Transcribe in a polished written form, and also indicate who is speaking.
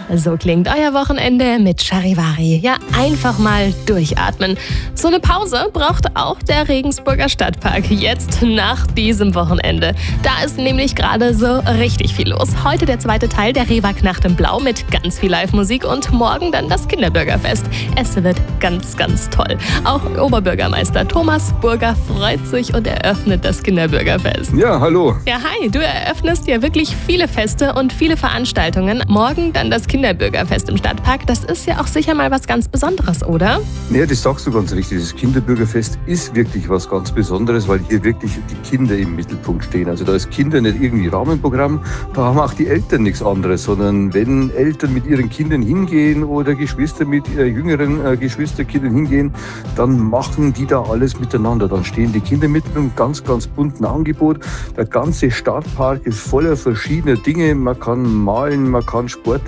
Speaker 1: So klingt euer Wochenende mit Charivari. Ja, einfach mal durchatmen. So eine Pause braucht auch der Regensburger Stadtpark jetzt nach diesem Wochenende. Da ist nämlich gerade so richtig viel los. Heute der zweite Teil der Rehwag Nacht im Blau mit ganz viel Live-Musik und morgen dann das Kinderbürgerfest. Es wird ganz, ganz toll. Auch Oberbürgermeister Thomas Burger freut sich und eröffnet das Kinderbürgerfest.
Speaker 2: Ja, hallo.
Speaker 1: Ja, hi, du eröffnest ja wirklich viele Feste und viele Veranstaltungen. Morgen dann das Kinderbürgerfest im Stadtpark. Das ist ja auch sicher mal was ganz Besonderes, oder?
Speaker 2: Ja, das sagst du ganz richtig. Das Kinderbürgerfest ist wirklich was ganz Besonderes, weil hier wirklich die Kinder im Mittelpunkt stehen. Also da ist Kinder nicht irgendwie Rahmenprogramm, da haben auch die Eltern nichts anderes, sondern wenn Eltern mit ihren Kindern hingehen oder Geschwister mit jüngeren Geschwisterkindern hingehen, dann machen die da alles miteinander. Dann stehen die Kinder mit einem ganz, ganz bunten Angebot. Der ganze Stadtpark ist voller verschiedener Dinge. Man kann malen, man kann Sport